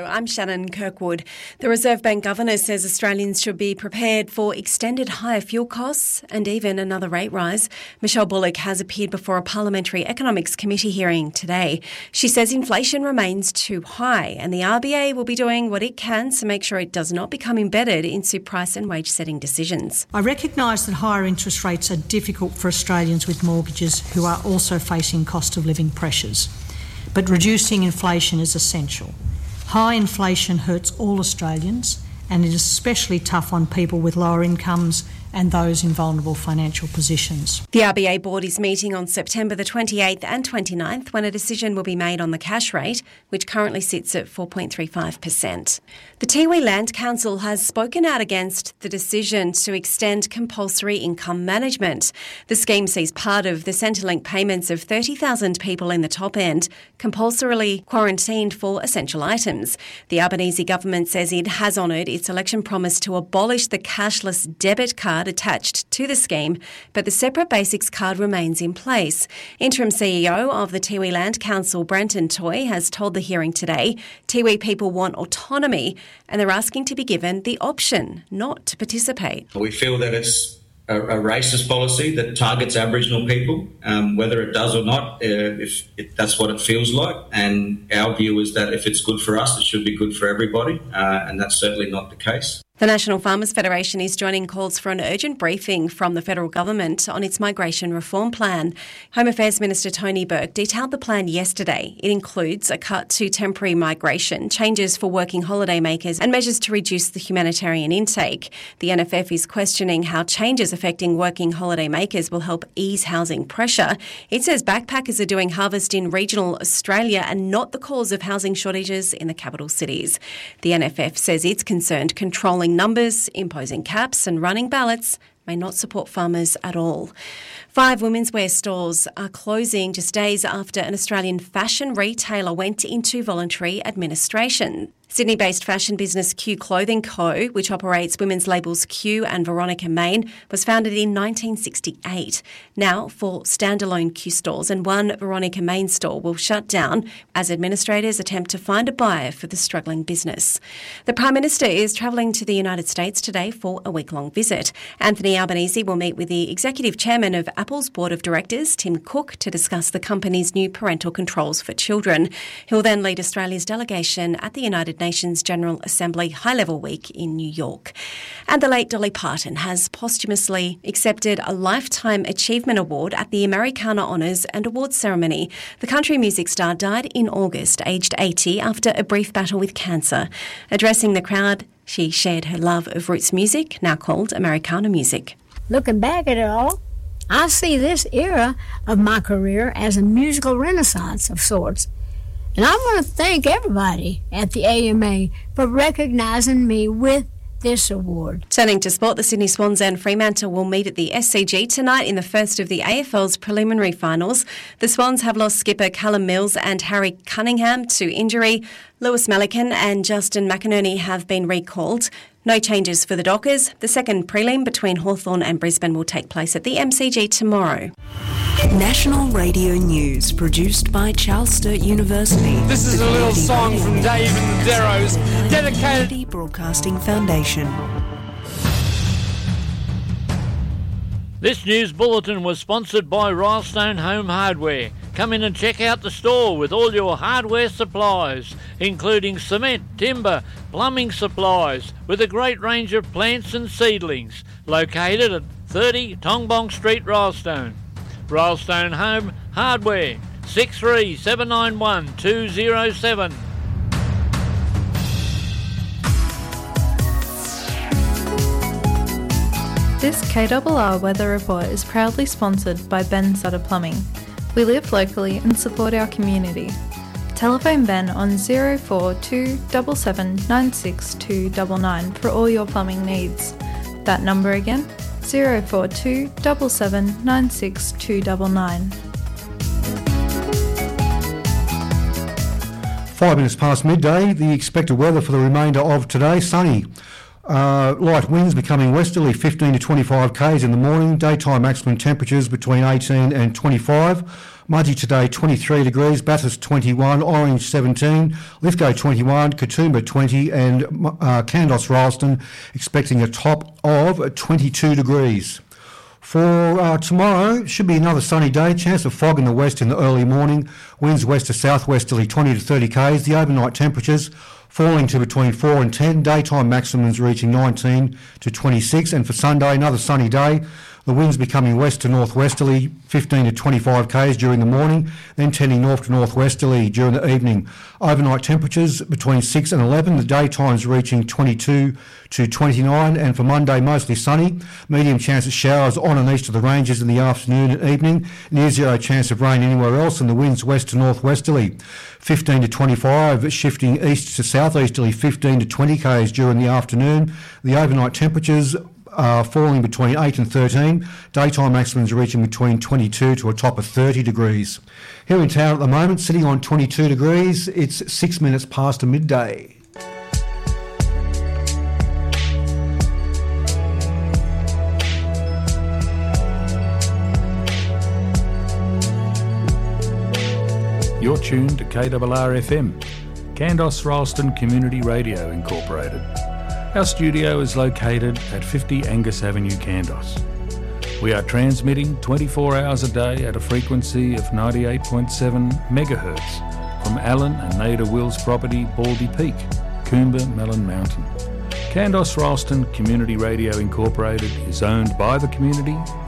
I'm Shannon Kirkwood. The Reserve Bank Governor says Australians should be prepared for extended higher fuel costs and even another rate rise. Michelle Bullock has appeared before a Parliamentary Economics Committee hearing today. She says inflation remains too high and the RBA will be doing what it can to make sure it does not become embedded into price and wage setting decisions. I recognise that higher interest rates are difficult for Australians with mortgages who are also facing cost of living pressures. But reducing inflation is essential. High inflation hurts all Australians and it is especially tough on people with lower incomes and those in vulnerable financial positions. The RBA board is meeting on September the 28th and 29th when a decision will be made on the cash rate, which currently sits at 4.35%. The Tiwi Land Council has spoken out against the decision to extend compulsory income management. The scheme sees part of the Centrelink payments of 30,000 people in the top end compulsorily quarantined for essential items. The Albanese government says it has honoured its election promise to abolish the cashless debit card attached to the scheme, but the separate basics card remains in place. Interim CEO of the Tiwi Land Council, Brenton Toy, has told the hearing today Tiwi people want autonomy and they're asking to be given the option not to participate. We feel that it's a racist policy that targets Aboriginal people, whether it does or not, if that's what it feels like. And our view is that if it's good for us, it should be good for everybody, and that's certainly not the case. The National Farmers Federation is joining calls for an urgent briefing from the federal government on its migration reform plan. Home Affairs Minister Tony Burke detailed the plan yesterday. It includes a cut to temporary migration, changes for working holiday makers and measures to reduce the humanitarian intake. The NFF is questioning how changes affecting working holiday makers will help ease housing pressure. It says backpackers are doing harvest in regional Australia and not the cause of housing shortages in the capital cities. The NFF says it's concerned controlling numbers, imposing caps and running ballots may not support farmers at all. 5 women's wear stores are closing just days after an Australian fashion retailer went into voluntary administration. Sydney-based fashion business Q Clothing Co., which operates women's labels Q and Veronica Main, was founded in 1968. Now, 4 standalone Q stores and 1 Veronica Main store will shut down as administrators attempt to find a buyer for the struggling business. The Prime Minister is travelling to the United States today for a week-long visit. Anthony Albanese will meet with the Executive Chairman of Apple's Board of Directors, Tim Cook, to discuss the company's new parental controls for children. He'll then lead Australia's delegation at the United Nations General Assembly High-Level Week in New York. And the late Dolly Parton has posthumously accepted a Lifetime Achievement Award at the Americana Honours and Awards ceremony. The country music star died in August, aged 80, after a brief battle with cancer. Addressing the crowd, she shared her love of roots music, now called Americana music. Looking back at it all, I see this era of my career as a musical renaissance of sorts. And I want to thank everybody at the AMA for recognising me with this award. Turning to sport, the Sydney Swans and Fremantle will meet at the SCG tonight in the first of the AFL's preliminary finals. The Swans have lost skipper Callum Mills and Harry Cunningham to injury. Lewis Melican and Justin McInerney have been recalled. No changes for the Dockers. The second prelim between Hawthorn and Brisbane will take place at the MCG tomorrow. National Radio News, produced by Charles Sturt University. This is a little song from Dave and the Darrows, dedicated to the Broadcasting Foundation. This news bulletin was sponsored by Rylestone Home Hardware. Come in and check out the store with all your hardware supplies, including cement, timber, plumbing supplies, with a great range of plants and seedlings. Located at 30 Tongbong Street, Rylestone. Rylestone Home Hardware, 63791 207. This KRR Weather Report is proudly sponsored by Ben Sutter Plumbing. We live locally and support our community. Telephone Ben on 042 7796299 for all your plumbing needs. That number again, 042 7796299. 5 minutes past midday, the expected weather for the remainder of today, sunny. Light winds becoming westerly 15 to 25 k's in the morning. Daytime maximum temperatures between 18 and 25. Mudgee today 23 degrees, Bathurst 21, Orange 17, Lithgow 21, Katoomba 20 and Kandos Rylstone expecting a top of 22 degrees. For tomorrow, should be another sunny day. Chance of fog in the west in the early morning. Winds west to southwesterly 20 to 30 k's. The overnight temperatures falling to between 4 and 10. Daytime maximums reaching 19 to 26. And for Sunday, another sunny day. The winds becoming west to northwesterly 15 to 25 k's during the morning, then tending north to northwesterly during the evening. Overnight temperatures between 6 and 11, the daytimes reaching 22 to 29, and for Monday mostly sunny, medium chance of showers on and east of the ranges in the afternoon and evening, near zero chance of rain anywhere else, and the winds west to northwesterly 15 to 25, shifting east to southeasterly 15 to 20 k's during the afternoon. The overnight temperatures falling between 8 and 13, daytime maximums reaching between 22 to a top of 30 degrees. Here in town at the moment, sitting on 22 degrees, it's 6 minutes past midday. You're tuned to KRR-FM, Kandos Rylstone Community Radio Incorporated. Our studio is located at 50 Angus Avenue, Kandos. We are transmitting 24 hours a day at a frequency of 98.7 megahertz from Alan and Nada Wills' property, Baldy Peak, Coomba Melon Mountain. Kandos Rylstone Community Radio Incorporated is owned by the community